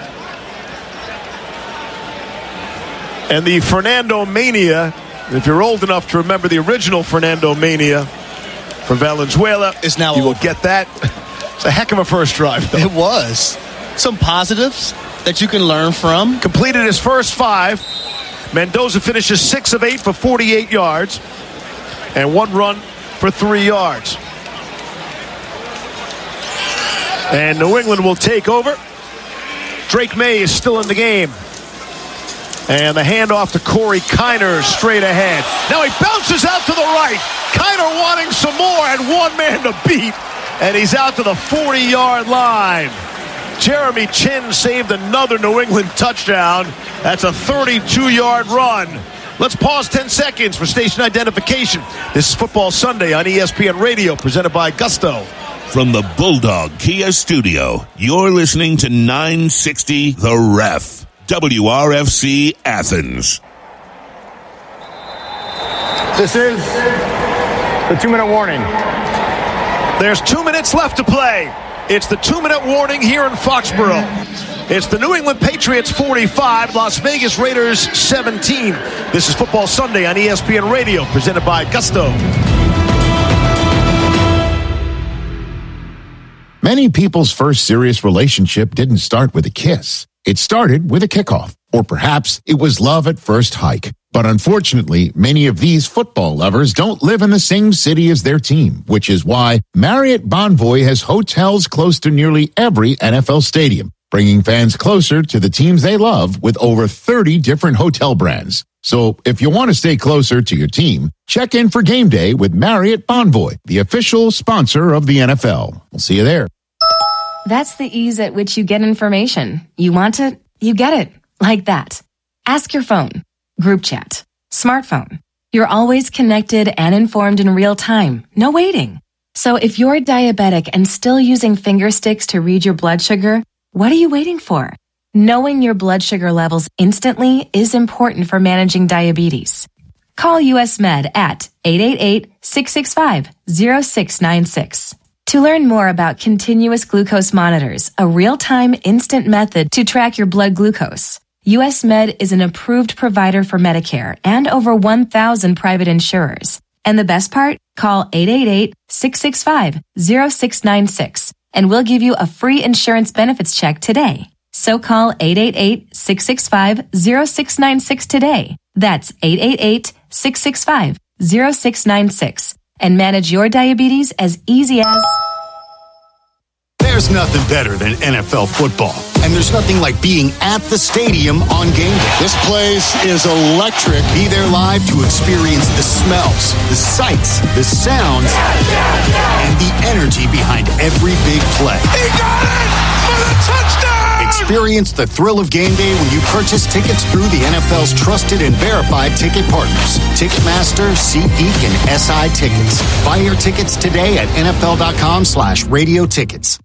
And the Fernando Mania, if you're old enough to remember the original Fernando Mania for Valenzuela, is now you over. will get that. It's a heck of a first drive, though. It was. Some positives that you can learn from. Completed his first 5. Mendoza finishes 6 of 8 for 48 yards and 1 run for 3 yards. And New England will take over. Drake May is still in the game. And the handoff to Corey Kiner straight ahead. Now he bounces out to the right. Kiner wanting some more and 1 man to beat. And he's out to the 40-yard line. Jeremy Chin saved another New England touchdown. That's a 32-yard run. Let's pause 10 seconds for station identification. This is Football Sunday on ESPN Radio, presented by Gusto. From the Bulldog Kia Studio, you're listening to 960 The Ref, WRFC Athens. This is the 2-minute warning. There's 2 minutes left to play. It's the 2-minute warning here in Foxborough. It's the New England Patriots 45, Las Vegas Raiders 17. This is Football Sunday on ESPN Radio, presented by Gusto. Many people's first serious relationship didn't start with a kiss. It started with a kickoff, or perhaps it was love at first hike. But unfortunately, many of these football lovers don't live in the same city as their team, which is why Marriott Bonvoy has hotels close to nearly every NFL stadium, bringing fans closer to the teams they love with over 30 different hotel brands. So if you want to stay closer to your team, check in for game day with Marriott Bonvoy, the official sponsor of the NFL. We'll see you there. That's the ease at which you get information. You want it, you get it. Like that. Ask your phone. Group chat. Smartphone. You're always connected and informed in real time. No waiting. So if you're diabetic and still using finger sticks to read your blood sugar, what are you waiting for? Knowing your blood sugar levels instantly is important for managing diabetes. Call US Med at 888-665-0696. To learn more about continuous glucose monitors, a real-time instant method to track your blood glucose, US Med is an approved provider for Medicare and over 1,000 private insurers. And the best part? Call 888-665-0696 and we'll give you a free insurance benefits check today. So call 888-665-0696 today. That's 888-665-0696 and manage your diabetes as easy as... There's nothing better than NFL football. And there's nothing like being at the stadium on game day. This place is electric. Be there live to experience the smells, the sights, the sounds, and the energy behind every big play. He got it for the touchdown! Experience the thrill of game day when you purchase tickets through the NFL's trusted and verified ticket partners, Ticketmaster, SeatGeek, and SI Tickets. Buy your tickets today at NFL.com/radio tickets.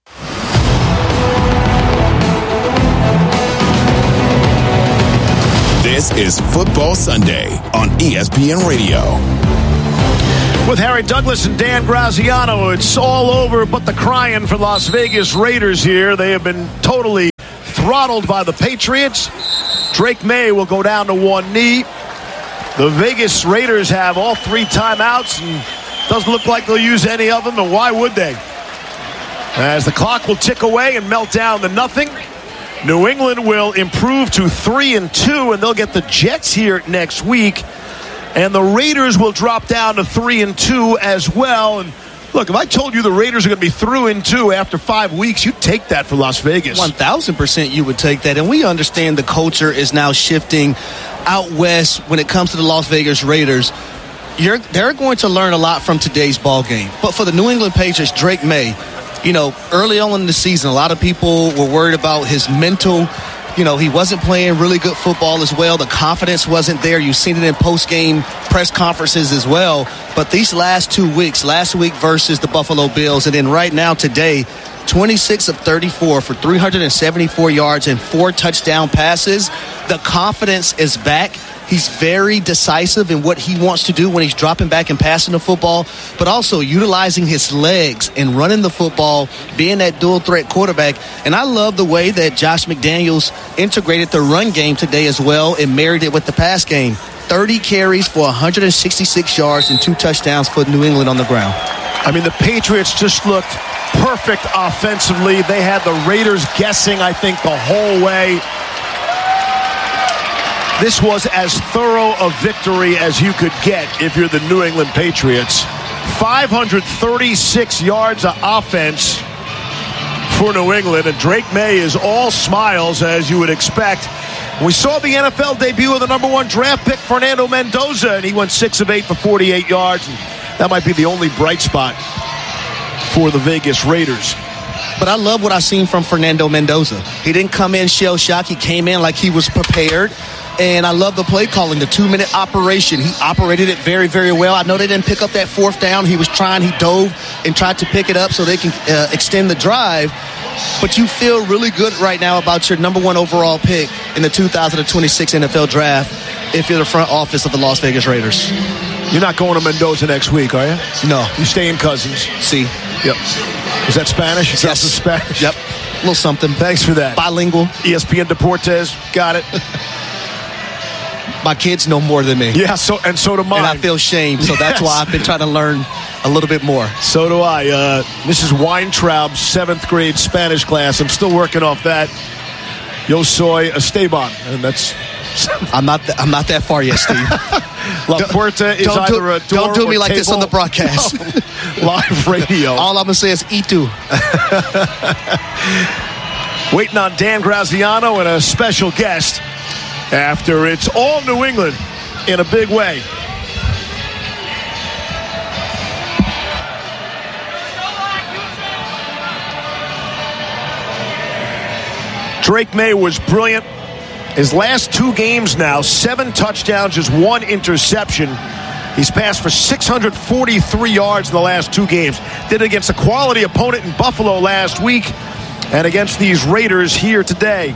This is Football Sunday on ESPN Radio. With Harry Douglas and Dan Graziano, it's all over but the crying for Las Vegas Raiders here. They have been totally throttled by the Patriots. Drake May will go down to one knee. The Vegas Raiders have all 3 timeouts, and doesn't look like they'll use any of them, and why would they? As the clock will tick away and melt down to nothing, New England will improve to 3-2, and they'll get the Jets here next week. And the Raiders will drop down to 3-2 as well. And look, if I told you the Raiders are going to be through in 2 after 5 weeks, you'd take that for Las Vegas. 1,000% you would take that. And we understand the culture is now shifting out west when it comes to the Las Vegas Raiders. They're going to learn a lot from today's ball game. But for the New England Patriots, Drake May, early on in the season, a lot of people were worried about his mental. He wasn't playing really good football as well. The confidence wasn't there. You've seen it in post-game press conferences as well. But these last 2 weeks, last week versus the Buffalo Bills, and then right now today, 26 of 34 for 374 yards and 4 touchdown passes. The confidence is back. He's very decisive in what he wants to do when he's dropping back and passing the football, but also utilizing his legs and running the football, being that dual threat quarterback. And I love the way that Josh McDaniels integrated the run game today as well and married it with the pass game. 30 carries for 166 yards and 2 touchdowns for New England on the ground. I mean, the Patriots just looked perfect offensively. They had the Raiders guessing, I think, the whole way. This was as thorough a victory as you could get if you're the New England Patriots. 536 yards of offense for New England, and Drake May is all smiles, as you would expect. We saw the NFL debut of the number 1 draft pick, Fernando Mendoza, and he went 6 of 8 for 48 yards. And that might be the only bright spot for the Vegas Raiders. But I love what I've seen from Fernando Mendoza. He didn't come in shell-shocked. He came in like he was prepared. And I love the play calling, the 2-minute operation. He operated it very, very well. I know they didn't pick up that 4th down. He was trying. He dove and tried to pick it up so they can extend the drive. But you feel really good right now about your number 1 overall pick in the 2026 NFL Draft if you're the front office of the Las Vegas Raiders. You're not going to Mendoza next week, are you? No. You stay in Cousins. See. Yep. Is that Spanish? Yes. Spanish? Yep. A little something. Thanks for that. Bilingual. ESPN Deportes. Got it. My kids know more than me. Yeah, so do mine. And I feel shame, so that's why I've been trying to learn a little bit more. So do I. Mrs. Weintraub's 7th grade Spanish class. I'm still working off that. Yo soy Esteban, and that's. I'm not that far yet, Steve. La Puerta is either a door. Don't do me like table. this on the broadcast. No. Live radio. All I'm gonna say is "Itu." Waiting on Dan Graziano and a special guest. After it's all New England in a big way. Drake May was brilliant. His last 2 games now, 7 touchdowns, just 1 interception. He's passed for 643 yards in the last 2 games. Did it against a quality opponent in Buffalo last week and against these Raiders here today.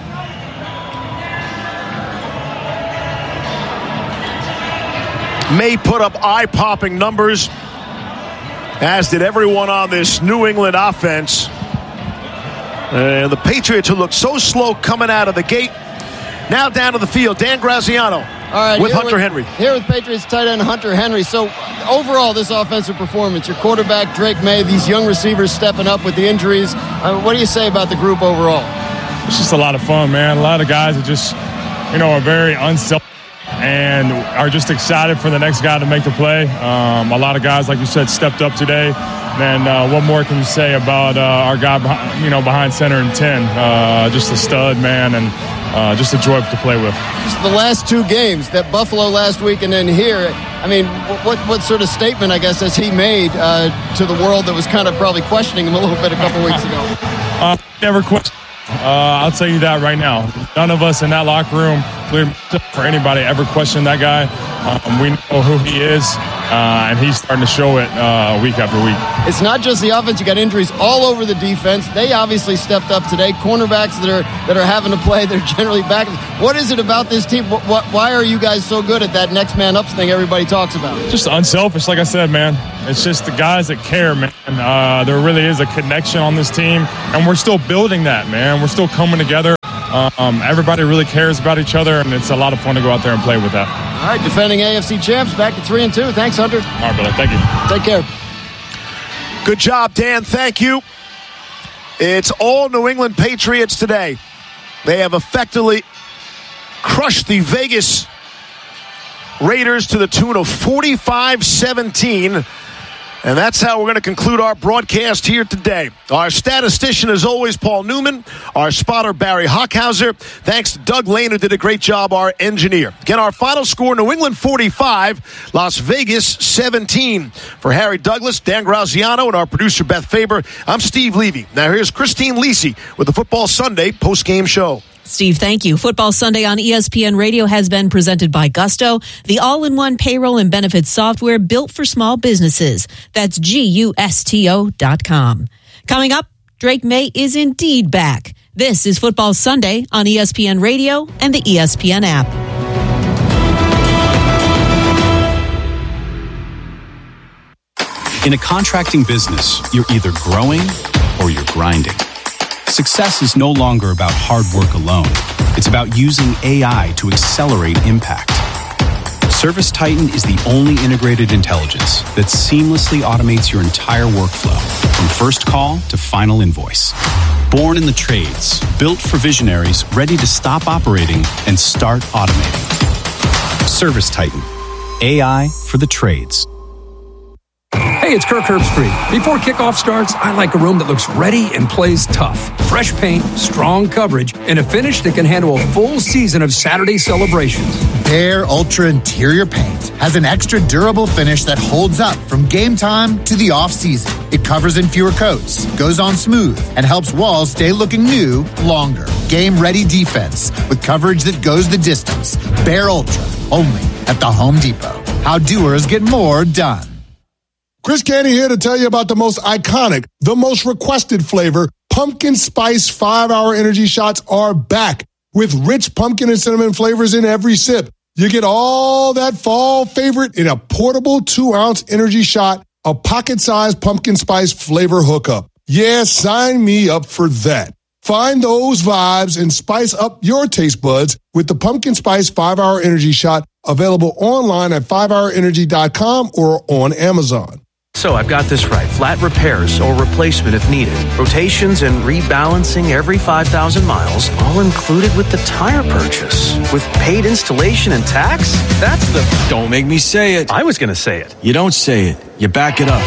May put up eye-popping numbers, as did everyone on this New England offense. And the Patriots, who looked so slow coming out of the gate, now down to the field. Dan Graziano with Hunter Henry. Here with Patriots tight end Hunter Henry. So overall, this offensive performance, your quarterback Drake May, these young receivers stepping up with the injuries. What do you say about the group overall? It's just a lot of fun, man. A lot of guys that just, are very unselfish and are just excited for the next guy to make the play. A lot of guys, like you said, stepped up today. And what more can you say about our guy, behind center and 10? Just a stud, man, and just a joy to play with. Just the last 2 games, that Buffalo last week and then here, I mean, what sort of statement, I guess, has he made to the world that was kind of probably questioning him a little bit a couple weeks ago? Never question I'll tell you that right now. None of us in that locker room, for anybody, ever question that guy. We know who he is, and he's starting to show it week after week. It's not just the offense. You got injuries all over the defense. They obviously stepped up today. Cornerbacks that are having to play, they're generally back. What is it about this team? Why are you guys so good at that next man up thing everybody talks about? Just unselfish, like I said, man. It's just the guys that care, man. There really is a connection on this team, and we're still building that, man. We're still coming together. Everybody really cares about each other, and it's a lot of fun to go out there and play with that. All right, defending AFC champs, back to 3-2. Thanks, Hunter. All right, brother. Thank you. Take care. Good job, Dan. Thank you. It's all New England Patriots today. They have effectively crushed the Vegas Raiders to the tune of 45-17. And that's how we're going to conclude our broadcast here today. Our statistician, as always, Paul Newman. Our spotter, Barry Hockhauser. Thanks to Doug Lane, who did a great job, our engineer. Again, our final score, New England 45, Las Vegas 17. For Harry Douglas, Dan Graziano, and our producer, Beth Faber, I'm Steve Levy. Now here's Christine Lisi with the Football Sunday post-game show. Steve, thank you. Football Sunday on ESPN Radio has been presented by Gusto, the all-in-one payroll and benefits software built for small businesses. That's GUSTO.com. Coming up, Drake May is indeed back. This is Football Sunday on ESPN Radio and the ESPN app. In a contracting business, you're either growing or you're grinding. Success is no longer about hard work alone. It's about using AI to accelerate impact. ServiceTitan is the only integrated intelligence that seamlessly automates your entire workflow, from first call to final invoice. Born in the trades, built for visionaries ready to stop operating and start automating. ServiceTitan, AI for the trades. Hey, it's Kirk Herbstreit. Before kickoff starts, I like a room that looks ready and plays tough. Fresh paint, strong coverage, and a finish that can handle a full season of Saturday celebrations. Bare Ultra Interior Paint has an extra durable finish that holds up from game time to the off-season. It covers in fewer coats, goes on smooth, and helps walls stay looking new longer. Game-ready defense with coverage that goes the distance. Bare Ultra, only at the Home Depot. How doers get more done. Chris Canty here to tell you about the most iconic, the most requested flavor. Pumpkin Spice 5-Hour Energy Shots are back with rich pumpkin and cinnamon flavors in every sip. You get all that fall favorite in a portable 2-ounce energy shot, a pocket-sized pumpkin spice flavor hookup. Yeah, sign me up for that. Find those vibes and spice up your taste buds with the Pumpkin Spice 5-Hour Energy Shot, available online at 5hourenergy.com or on Amazon. So I've got this right. Flat repairs or replacement if needed. Rotations and rebalancing every 5,000 miles, all included with the tire purchase. With paid installation and tax? That's the... Don't make me say it. I was going to say it. You don't say it. You back it up.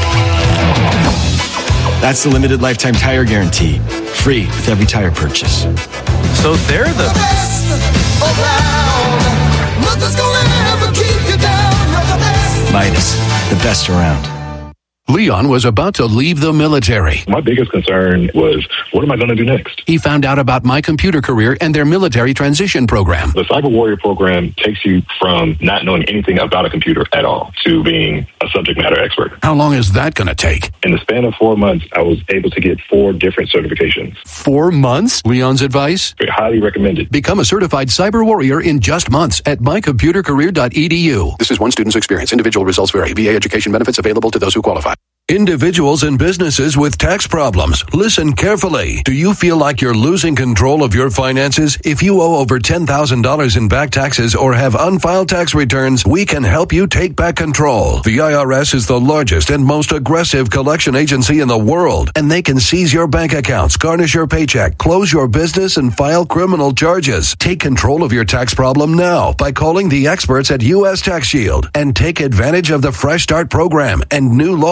That's the limited lifetime tire guarantee. Free with every tire purchase. So they're the best around. Nothing's gonna ever keep you down. You're the best. Midas, the best around. Leon was about to leave the military. My biggest concern was, what am I going to do next? He found out about My Computer Career and their military transition program. The Cyber Warrior program takes you from not knowing anything about a computer at all to being a subject matter expert. How long is that going to take? In the span of 4 months, I was able to get 4 different certifications. 4 months? Leon's advice? Highly recommended. Become a certified cyber warrior in just months at mycomputercareer.edu. This is one student's experience. Individual results vary. VA education benefits available to those who qualify. Individuals and businesses with tax problems, listen carefully. Do you feel like you're losing control of your finances? If you owe over $10,000 in back taxes or have unfiled tax returns, we can help you take back control. The IRS is the largest and most aggressive collection agency in the world, and they can seize your bank accounts, garnish your paycheck, close your business, and file criminal charges. Take control of your tax problem now by calling the experts at U.S. Tax Shield and take advantage of the Fresh Start program and new laws that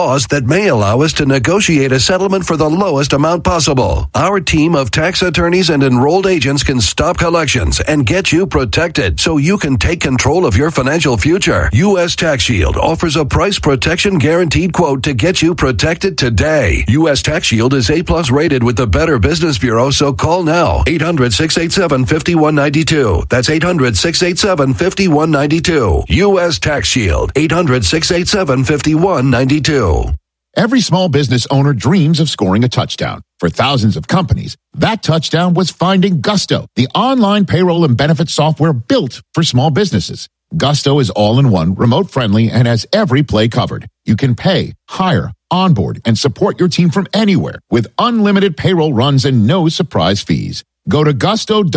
may allow us to negotiate a settlement for the lowest amount possible. Our team of tax attorneys and enrolled agents can stop collections and get you protected so you can take control of your financial future. U.S. Tax Shield offers a price protection guaranteed quote to get you protected today. U.S. Tax Shield is A+ rated with the Better Business Bureau, so call now. 800-687-5192. That's 800-687-5192. U.S. Tax Shield. 800-687-5192. Every small business owner dreams of scoring a touchdown. For thousands of companies, that touchdown was finding Gusto, the online payroll and benefits software built for small businesses. Gusto is all-in-one, remote-friendly, and has every play covered. You can pay, hire, onboard, and support your team from anywhere with unlimited payroll runs and no surprise fees. Go to gusto.com